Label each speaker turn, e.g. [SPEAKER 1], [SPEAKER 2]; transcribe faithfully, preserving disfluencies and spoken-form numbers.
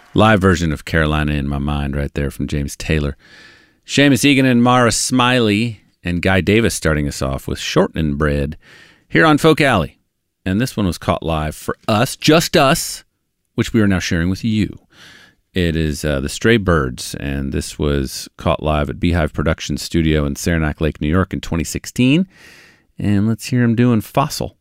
[SPEAKER 1] Live version of Carolina in My Mind right there from James Taylor. Seamus Egan and Mara Smiley and Guy Davis starting us off with Shortening Bread here on Folk Alley. And this one was caught live for us, just us, which we are now sharing with you. It is uh, the Stray Birds, and this was caught live at Beehive Productions Studio in Saranac Lake, New York in twenty sixteen. And let's hear them doing Fossil.